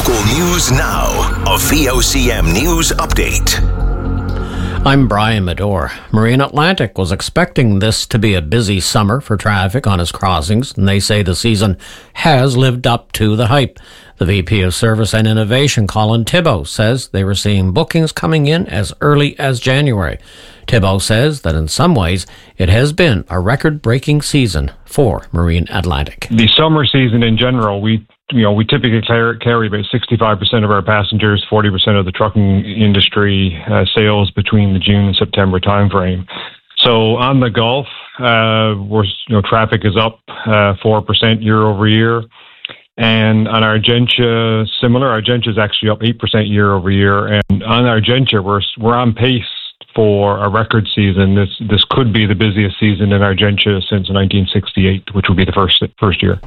Local news now. A VOCM news update. I'm Brian Medore. Marine Atlantic was expecting this to be a busy summer for traffic on its crossings, and they say the season has lived up to the hype. The VP of Service and Innovation, Colin Thibault, says they were seeing bookings coming in as early as January. Thibault says that in some ways it has been a record-breaking season for Marine Atlantic. The summer season in general, we typically carry about 65% of our passengers, 40% of the trucking industry sales between the June and September timeframe. So on the Gulf, traffic is up 4% year over year. And on Argentia, similar. Argentia is actually up 8% year over year. And on Argentia, we're on pace for a record season. This could be the busiest season in Argentia since 1968, which will be the first year.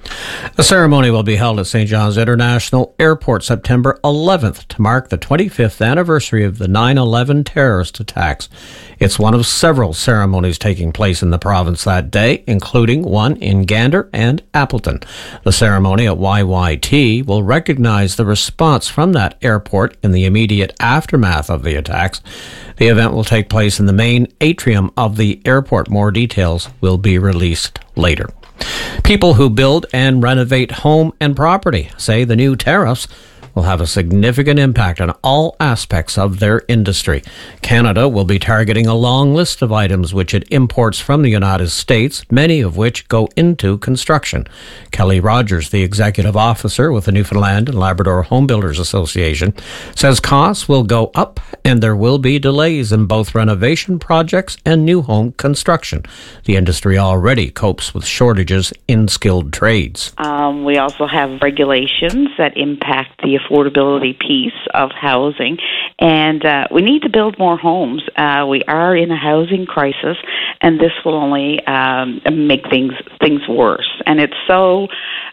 A ceremony will be held at St. John's International Airport September 11th to mark the 25th anniversary of the 9/11 terrorist attacks. It's one of several ceremonies taking place in the province that day, including one in Gander and Appleton. The ceremony at YYT will recognize the response from that airport in the immediate aftermath of the attacks. The event will take place in the main atrium of the airport. More details will be released later. People who build and renovate home and property say the new tariffs will have a significant impact on all aspects of their industry. Canada will be targeting a long list of items which it imports from the United States, many of which go into construction. Kelly Rogers, the executive officer with the Newfoundland and Labrador Home Builders Association, says costs will go up and there will be delays in both renovation projects and new home construction. The industry already copes with shortages in skilled trades. We also have regulations that impact the affordability piece of housing, and we need to build more homes. We are in a housing crisis, and this will only make things worse. And it's so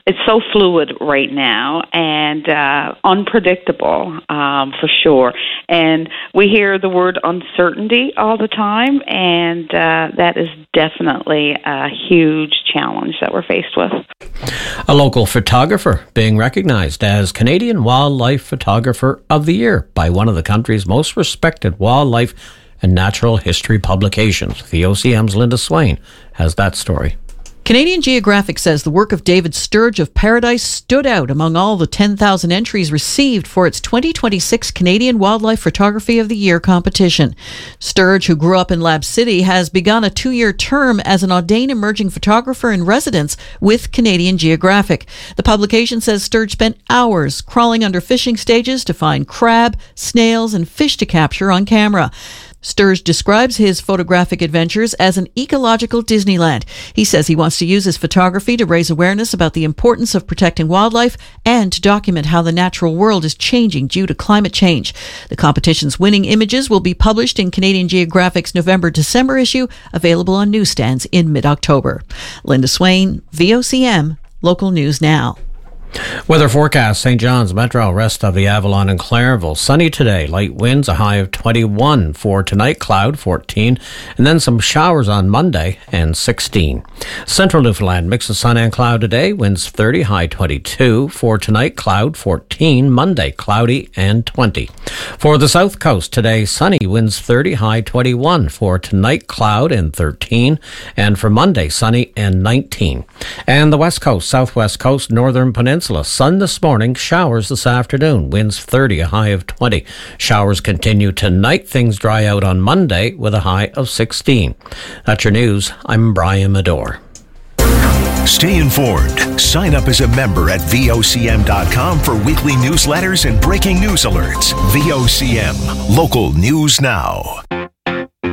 fluid right now and unpredictable for sure. And we hear the word uncertainty all the time, and that is definitely a huge challenge that we're faced with. A local photographer being recognized as Canadian Wildlife Photographer of the Year by one of the country's most respected wildlife and natural history publications. VOCM's Linda Swain has that story. Canadian Geographic says the work of David Sturge of Paradise stood out among all the 10,000 entries received for its 2026 Canadian Wildlife Photography of the Year competition. Sturge, who grew up in Lab City, has begun a 2-year term as an Audain Emerging Photographer in Residence with Canadian Geographic. The publication says Sturge spent hours crawling under fishing stages to find crab, snails, and fish to capture on camera. Sturge describes his photographic adventures as an ecological Disneyland. He says he wants to use his photography to raise awareness about the importance of protecting wildlife and to document how the natural world is changing due to climate change. The competition's winning images will be published in Canadian Geographic's November-December issue, available on newsstands in mid-October. Linda Swain, VOCM, Local News Now. Weather forecast: St. John's Metro, rest of the Avalon and Clarenville. Sunny today, light winds, a high of 21. For tonight, cloud, 14. And then some showers on Monday, and 16. Central Newfoundland, mix of sun and cloud today, winds 30, high 22. For tonight, cloud, 14. Monday, cloudy and 20. For the South Coast, today, sunny, winds 30, high 21. For tonight, cloud and 13. And for Monday, sunny and 19. And the West Coast, Southwest Coast, Northern Peninsula, sun this morning, showers this afternoon, winds 30, a high of 20. Showers continue tonight, things dry out on Monday with a high of 16. That's your news. I'm Brian Medore. Stay informed. Sign up as a member at VOCM.com for weekly newsletters and breaking news alerts. VOCM, Local News Now.